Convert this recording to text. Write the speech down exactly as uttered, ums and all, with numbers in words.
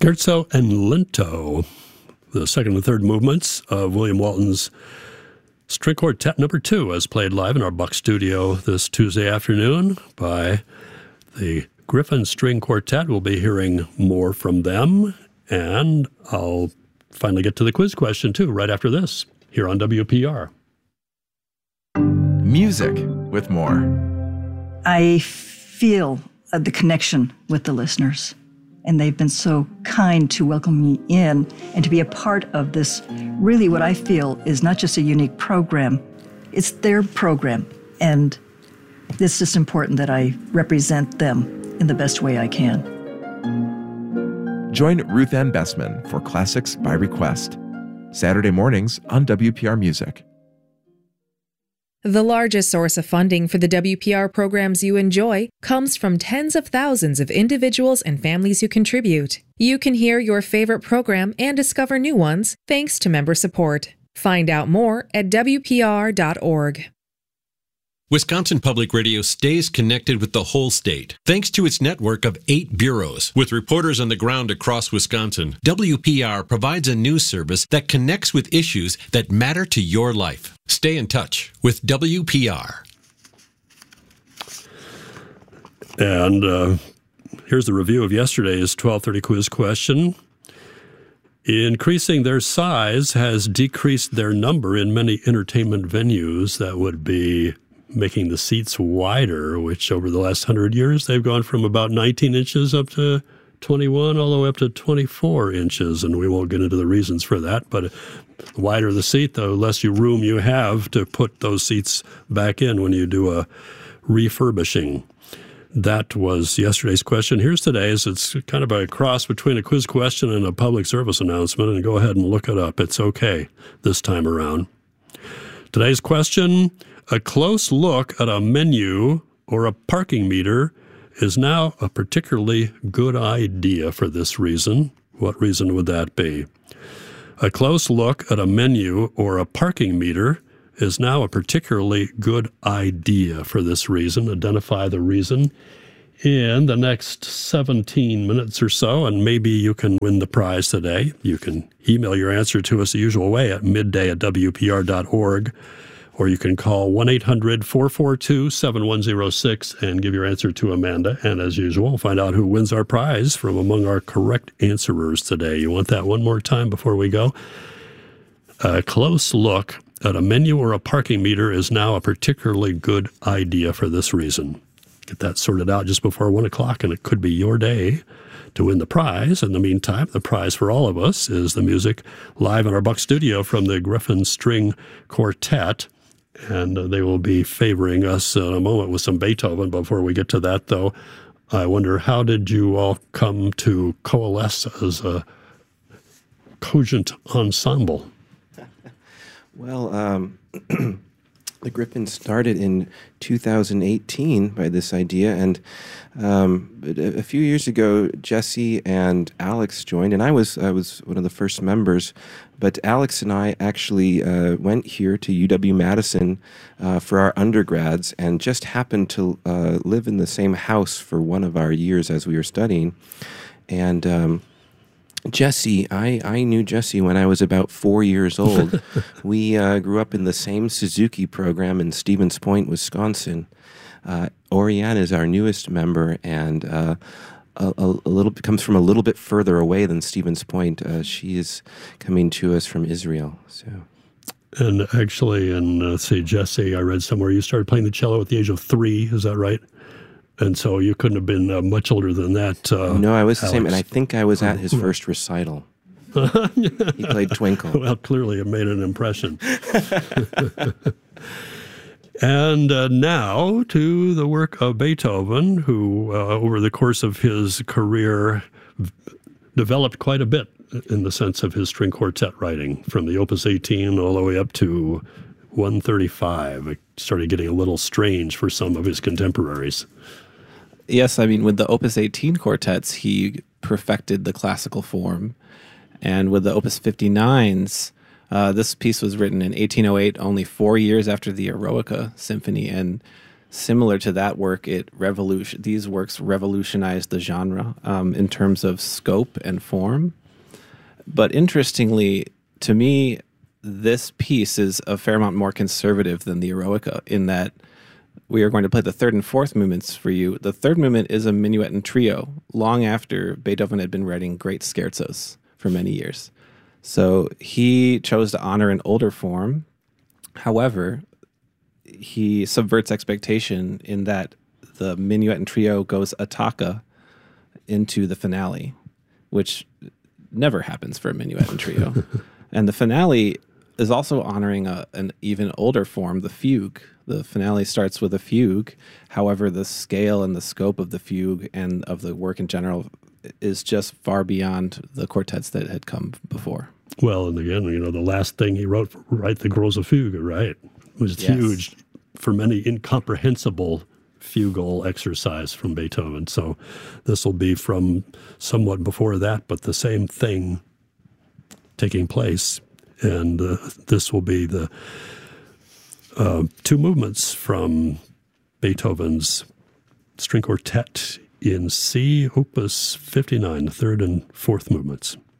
Scherzo and Lento, the second and third movements of William Walton's String Quartet number two, as played live in our Buck studio this Tuesday afternoon by the Griffin String Quartet. We'll be hearing more from them, and I'll finally get to the quiz question, too, right after this, here on W P R. Music with more. I feel uh, the connection with the listeners, and they've been so kind to welcome me in and to be a part of this, really what I feel is not just a unique program, it's their program, and it's just important that I represent them in the best way I can. Join Ruth Ann Bessman for Classics by Request, Saturday mornings on W P R Music. The largest source of funding for the W P R programs you enjoy comes from tens of thousands of individuals and families who contribute. You can hear your favorite program and discover new ones thanks to member support. Find out more at W P R dot org. Wisconsin Public Radio stays connected with the whole state, thanks to its network of eight bureaus. With reporters on the ground across Wisconsin, W P R provides a news service that connects with issues that matter to your life. Stay in touch with W P R. And uh, here's the review of yesterday's twelve thirty quiz question. Increasing their size has decreased their number in many entertainment venues. That would be making the seats wider, which over the last hundred years, they've gone from about nineteen inches up to twenty-one, all the way up to twenty-four inches. And we won't get into the reasons for that. But the wider the seat, the less you room you have to put those seats back in when you do a refurbishing. That was yesterday's question. Here's today's. It's kind of a cross between a quiz question and a public service announcement. And go ahead and look it up. It's okay this time around. Today's question: a close look at a menu or a parking meter is now a particularly good idea for this reason. What reason would that be? A close look at a menu or a parking meter is now a particularly good idea for this reason. Identify the reason in the next seventeen minutes or so, and maybe you can win the prize today. You can email your answer to us the usual way at midday at W P R dot org. Or you can call one eight hundred four four two seven one zero six and give your answer to Amanda. And as usual, find out who wins our prize from among our correct answerers today. You want that one more time before we go? A close look at a menu or a parking meter is now a particularly good idea for this reason. Get that sorted out just before one o'clock, and it could be your day to win the prize. In the meantime, the prize for all of us is the music live in our Buck studio from the Griffin String Quartet. And uh, they will be favoring us in a moment with some Beethoven. Before we get to that, though, I wonder, how did you all come to coalesce as a cogent ensemble? Well, um, the Griffin started in two thousand eighteen by this idea, and um, a, a few years ago, Jesse and Alex joined, and I was I was one of the first members. But Alex and I actually uh, went here to U W-Madison uh, for our undergrads, and just happened to uh, live in the same house for one of our years as we were studying. And um, Jesse, I, I knew Jesse when I was about four years old. We uh, grew up in the same Suzuki program in Stevens Point, Wisconsin. Uh, Oriane is our newest member, and uh, a, a, a little comes from a little bit further away than Stevens Point. Uh, she is coming to us from Israel. So, and actually, and uh, let's see, Jesse, I read somewhere you started playing the cello at the age of three. Is that right? And so you couldn't have been uh, much older than that. Uh, no, I was the Alex. same, and I think I was at his first recital. He played Twinkle. Well, clearly it made an impression. And uh, now to the work of Beethoven, who uh, over the course of his career developed quite a bit in the sense of his string quartet writing, from the Opus eighteen all the way up to one thirty-five. It started getting a little strange for some of his contemporaries. Yes, I mean, with the Opus eighteen quartets, he perfected the classical form. And with the Opus fifty-nines, uh, this piece was written in eighteen oh eight, only four years after the Eroica Symphony. And similar to that work, it revolution these works revolutionized the genre um, in terms of scope and form. But interestingly, to me, this piece is a fair amount more conservative than the Eroica in that we are going to play the third and fourth movements for you. The third movement is a minuet and trio, long after Beethoven had been writing great scherzos for many years. So he chose to honor an older form. However, he subverts expectation in that the minuet and trio goes attacca into the finale, which never happens for a minuet and trio. And the finale is also honoring a, an even older form, the fugue. The finale starts with a fugue. However, the scale and the scope of the fugue and of the work in general is just far beyond the quartets that had come before. Well, and again, you know, the last thing he wrote, right, the Grosse Fuge, right, was Yes. huge for many, incomprehensible fugal exercise from Beethoven. So this will be from somewhat before that, but the same thing taking place. And uh, this will be the uh, two movements from Beethoven's string quartet in C, Opus fifty-nine, the third and fourth movements.